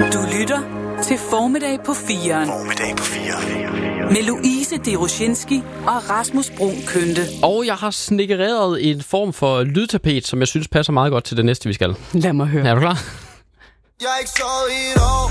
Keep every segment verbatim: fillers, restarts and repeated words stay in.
Du lytter til Formiddag på firen. Formiddag på firen. Med Louise Deroshinski og Rasmus Bruun Kønte. Og jeg har snikkereret en form for lydtapet, som jeg synes passer meget godt til det næste, vi skal. Lad mig høre. Er du klar? Jeg er ikke sovet i et år.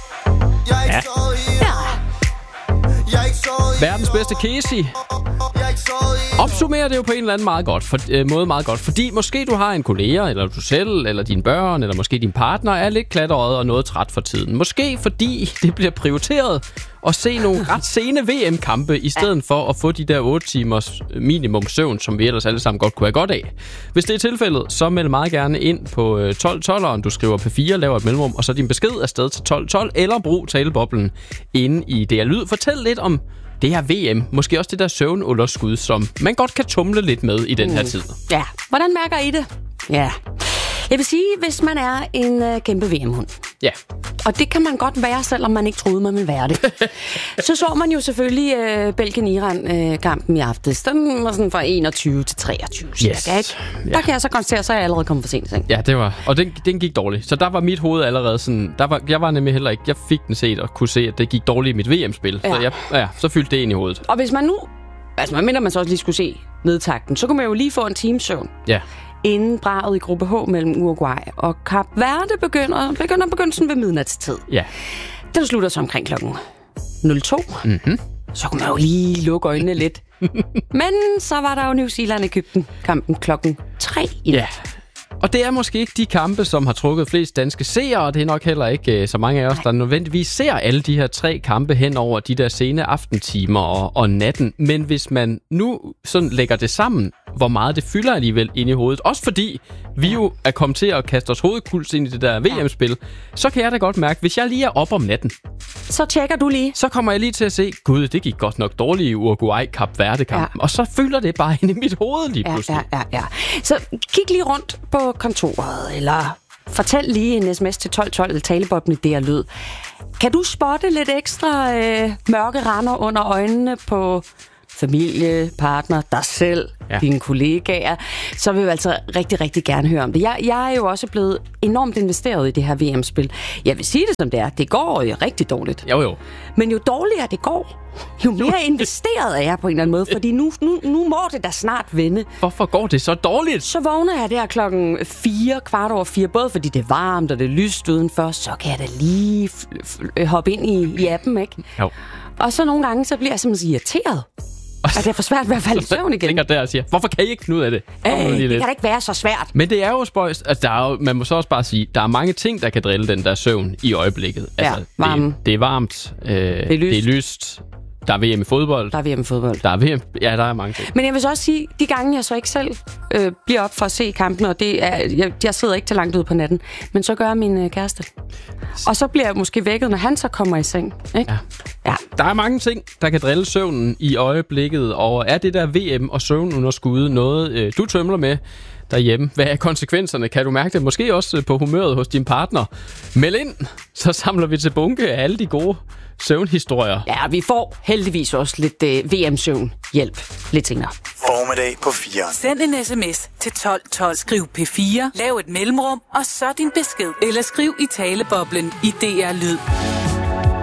Jeg er ikke Ja. sovet i et år. Jeg er ikke sovet i Verdens bedste Casey Jeg er ikke sovet i et år. opsummerer det jo på en eller anden meget godt, for, øh, måde meget godt. Fordi måske du har en kollega, eller du selv, eller dine børn, eller måske din partner er lidt klatret og noget træt for tiden. Måske fordi det bliver prioriteret at se nogle ret sene V M-kampe, i stedet ja. for at få de der otte timers minimum søvn, som vi ellers alle sammen godt kunne have godt af. Hvis det er tilfældet, så meld meget gerne ind på tolv tolv, du skriver P fire, laver et mellemrum, og så din besked afsted til tolv tolv, eller brug taleboblen inde i D R Lyd. Fortæl lidt om det her V M, måske også det der søvnunderskud, som man godt kan tumle lidt med i den her tid. Ja, hvordan mærker I det? Ja, jeg vil sige, hvis man er en uh, kæmpe V M-hund, Ja. og det kan man godt være, selvom man ikke troede, man ville være det. Så så man jo selvfølgelig uh, Belgien-Iran-kampen uh, i aftes. Den var sådan fra enogtyve til treogtyve. Yes. Cirka, ikke? Ja. Der kan jeg så konstatere, så er jeg allerede kommet for sent. Ikke? Ja, det var, og den, den gik dårligt. Så der var mit hoved allerede sådan, der var, jeg var nemlig heller ikke, jeg fik den set og kunne se, at det gik dårligt i mit V M-spil. Ja. Så, jeg, ja, så fyldte det ind i hovedet. Og hvis man nu, altså man mener, man så også lige skulle se nedtakten, så kunne man jo lige få en times søvn, Ja. inden braget i gruppe H mellem Uruguay og Kap Verde begynder, begynder begyndelsen ved midnatstid. Ja. Den slutter så omkring klokken nul to. Mhm. Så kunne man jo lige lukke øjnene lidt. Men så var der jo New Zealand-Egypten kampen klokken tre i nat. Ja. Og det er måske ikke de kampe, som har trukket flest danske seere, og det er nok heller ikke så mange af os, der nødvendigvis ser alle de her tre kampe hen over de der sene aftentimer og, og natten. Men hvis man nu sådan lægger det sammen, hvor meget det fylder alligevel ind i hovedet, også fordi vi jo er kommet til at kaste os hovedkuls ind i det der V M-spil, så kan jeg da godt mærke, hvis jeg lige er op om natten, Så tjekker du lige. så kommer jeg lige til at se, gud, det gik godt nok dårligt i Uruguay-Kap Verde-kampen. Ja. Og så fylder det bare ind i mit hoved lige Ja, pludselig. ja, ja, ja. Så kig lige rundt på kontoret, eller fortæl lige en sms til tolv tolv, eller taleboblen i D R Lyd. Kan du spotte lidt ekstra øh, mørke render under øjnene på familie, partner, dig selv, Ja. ja. dine kollegaer, så vil vi altså rigtig, rigtig gerne høre om det. Jeg, jeg er jo også blevet enormt investeret i det her V M-spil. Jeg vil sige det som det er. Det går jo rigtig dårligt. Jo, jo. Men jo dårligere det går, jo mere investeret er jeg på en eller anden måde, fordi nu, nu, nu må det da snart vende. Hvorfor går det så dårligt? Så vågner jeg der klokken fire, kvart over fire, både fordi det er varmt og det er lyst udenfor, så kan jeg da lige f- f- hoppe ind i, i appen, ikke? Jo. Og så nogle gange, så bliver jeg simpelthen irriteret, at det er for svært ved at falde i søvn igen. ligger der og siger, hvorfor kan I ikke finde ud af det? Kom nu Øh, lige det lidt. kan da ikke være så svært. Men det er jo spøjst. Altså, der er jo, man må så også bare sige, der er mange ting, der kan drille den der søvn i øjeblikket. Altså, varme. det, det er varmt. Øh, det, er lyst. det er lyst. Der er V M i fodbold. Der er V M fodbold. Der er V M. Ja, der er mange ting. Men jeg vil så også sige, de gange jeg så ikke selv øh, bliver op for at se kampen, og det er, jeg, jeg sidder ikke til langt ud på natten, men så gør min øh, kæreste. Og så bliver jeg måske vækket, når han så kommer i seng. Ikke? Ja. Ja. Der er mange ting, der kan drille søvnen i øjeblikket, og er det der V M og søvnunderskud noget, øh, du tømler med derhjemme? Hvad er konsekvenserne? Kan du mærke det? Måske også på humøret hos din partner. Meld ind, så samler vi til bunke af alle de gode søvnhistorier. Ja, vi får heldigvis også lidt øh, V M-søvn hjælp lidt senere. Formiddag på firen. Send en sms til tolv tolv. Skriv P fire, lav et mellemrum, og så din besked. Eller skriv i taleboblen i D R Lyd.